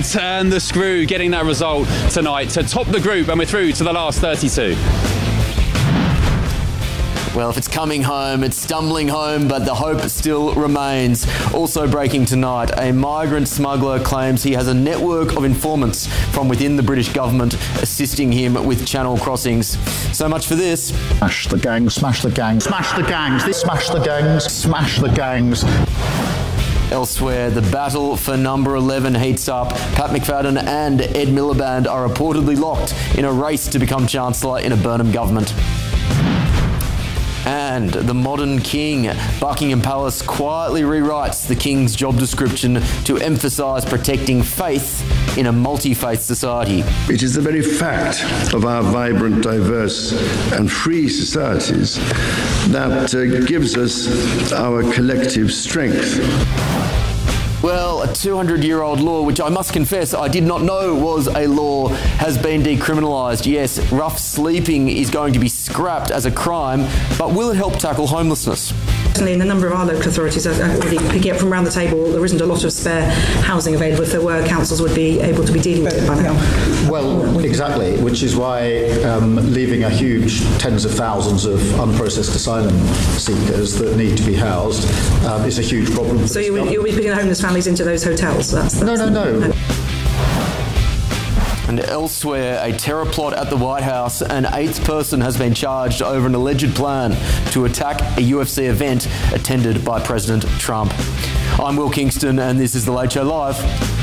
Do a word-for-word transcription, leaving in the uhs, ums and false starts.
turn the screw getting that result tonight to top the group, and we're through to the last thirty-two. Well, if it's coming home, it's stumbling home, but the hope still remains. Also breaking tonight, a migrant smuggler claims he has a network of informants from within the British government assisting him with channel crossings. So much for this. Smash the gangs, smash the gangs, smash the gangs, this smash the gangs, smash the gangs. Elsewhere, the battle for number eleven heats up. Pat McFadden and Ed Miliband are reportedly locked in a race to become Chancellor in a Burnham government. And the modern king, Buckingham Palace quietly rewrites the king's job description to emphasise protecting faith in a multi-faith society. It is the very fact of our vibrant, diverse and free societies that uh, gives us our collective strength. Well, a two hundred year old law, which I must confess I did not know was a law, has been decriminalised. Yes, rough sleeping is going to be scrapped as a crime, but will it help tackle homelessness? Certainly in a number of our local authorities, are already picking up from around the table, there isn't a lot of spare housing available. If there were, councils would be able to be dealing with it by now. Well, exactly, which is why um, leaving a huge tens of thousands of unprocessed asylum seekers that need to be housed um, is a huge problem. So you'll, you'll be putting homeless families into those hotels? That's, that's no, no, no. And elsewhere, a terror plot at the White House. An eighth person has been charged over an alleged plan to attack a U F C event attended by President Trump. I'm Will Kingston, and this is The Late Show Live.